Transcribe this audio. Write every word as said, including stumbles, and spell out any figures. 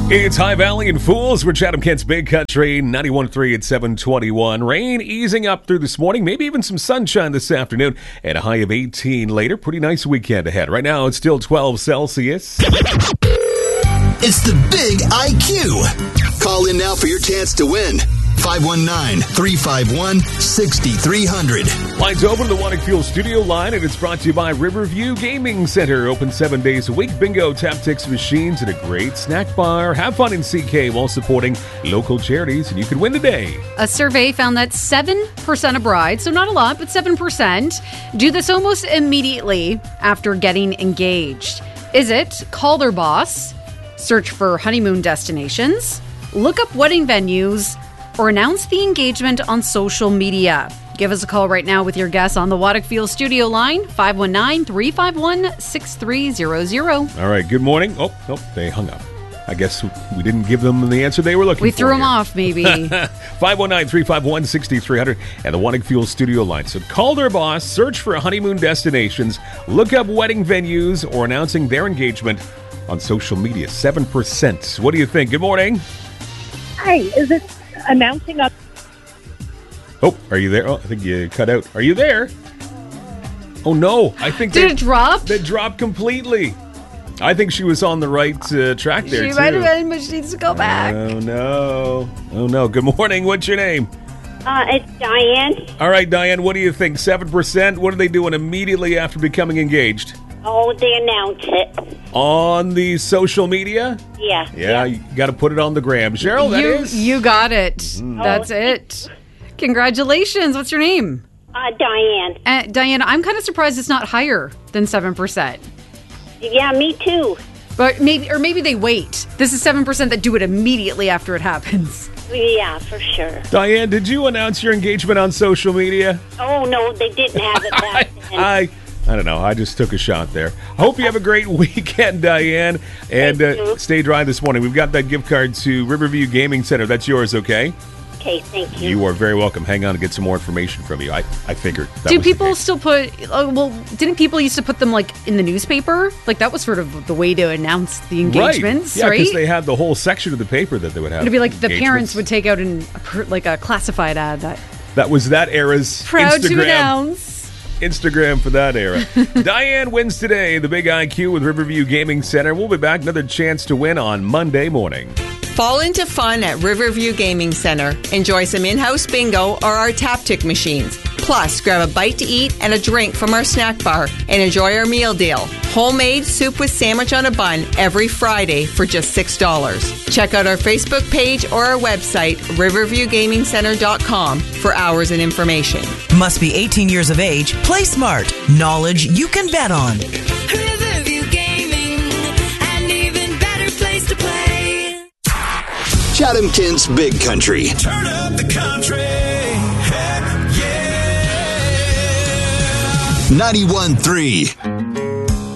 It's High Valley and Fools. We're Chatham Kent's Big Country, ninety-one point three at seven twenty-one. Rain easing up through this morning, maybe even some sunshine this afternoon, and a high of eighteen later. Pretty nice weekend ahead. Right now, it's still twelve Celsius. It's the Big I Q. Call in now for your chance to win. five one nine, three five one, six three zero zero. Lines open to the Wannick Fuel studio line, and it's brought to you by Riverview Gaming Center. Open seven days a week. Bingo, tap-tix machines, and a great snack bar. Have fun in C K while supporting local charities, and you could win today. A survey found that seven percent of brides, so not a lot, but seven percent, do this almost immediately after getting engaged. Is it call their boss, search for honeymoon destinations, look up wedding venues, or announce the engagement on social media? Give us a call right now with your guess on the Wannick Fuel studio line, five one nine, three five one, six three zero zero. All right, good morning. Oh, nope, they hung up. I guess we didn't give them the answer they were looking we for. We threw them here. off, maybe. five one nine, three five one, six three zero zero and the Wannick Fuel studio line. So call their boss, search for honeymoon destinations, look up wedding venues, or announcing their engagement on social media. seven percent. What do you think? Good morning. Hi, is it announcing up? Oh, are you there? Oh, I think you cut out. Are you there? Oh, no. I think Did they, it drop? They dropped completely. I think she was on the right uh, track there, she too. She might have been, but she needs to go back. Oh, no. Oh, no. Good morning. What's your name? Uh, it's Diane. All right, Diane, what do you think? seven percent? What are they doing immediately after becoming engaged? Oh, they announce it. On the social media? Yeah. Yeah, you got to put it on the gram. Cheryl, that you, is? You got it. Mm-hmm. That's Oh. it. Congratulations. What's your name? Uh, Diane. Uh, Diane, I'm kind of surprised it's not higher than seven percent. Yeah, me too. But maybe, or maybe they wait. This is seven percent that do it immediately after it happens. Yeah, for sure. Diane, did you announce your engagement on social media? Oh, no, they didn't have it back then. I, I don't know. I just took a shot there. I hope you have a great weekend, Diane. And uh, stay dry this morning. We've got that gift card to Riverview Gaming Center. That's yours, okay? Okay, thank you. You are very welcome. Hang on to get some more information from you. I, I figured that Do was the people case. still put, uh, well, didn't people used to put them like in the newspaper? Like that was sort of the way to announce the engagements, right? Yeah, right? because they had the whole section of the paper that they would have. It'd be like the engagements. parents would take out in a, per- like a classified ad that That was that era's proud Instagram. to announce. Instagram for that era. Diane wins today, the Big I Q with Riverview Gaming Center. We'll be back. Another chance to win on Monday morning. Fall into fun at Riverview Gaming Center. Enjoy some in-house bingo or our tap-tick machines. Plus, grab a bite to eat and a drink from our snack bar and enjoy our meal deal. Homemade soup with sandwich on a bun every Friday for just six dollars. Check out our Facebook page or our website, riverview gaming center dot com, for hours and information. Must be eighteen years of age. Play smart. Knowledge you can bet on. Riverview Gaming, an even better place to play. Chatham Kent's Big Country. Turn up the country. Heck yeah. ninety-one point three.